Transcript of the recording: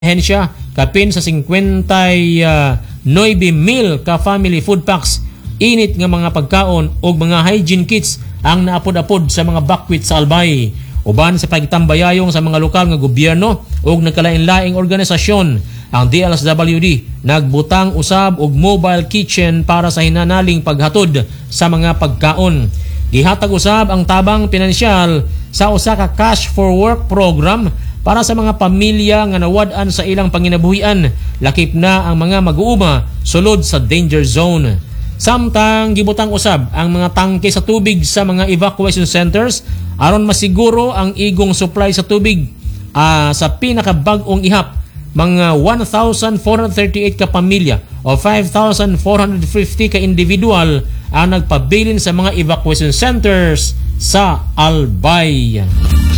ahensya kapin sa 59,000 ka family food packs, init nga mga pagkaon o mga hygiene kits ang naapod-apod sa mga bakwit sa Albay. Uban sa pagtambayayong sa mga lokal nga gobyerno o nagkalain-laing organisasyon, ang DSWD nagbutang usab og mobile kitchen para sa hinanaling paghatod sa mga pagkaon. Gihatag usab ang tabang pinansyal sa usa ka cash for work program para sa mga pamilya nga nawad-an sa ilang panginabuhian, lakip na ang mga mag-uuma sulod sa danger zone. Samtang gibutang usab ang mga tangke sa tubig sa mga evacuation centers aron masiguro ang igong supply sa tubig sa pinakabag-ong ihap. Mga 1,438 ka pamilya o 5,450 ka individual ang nagpabilin sa mga evacuation centers sa Albay.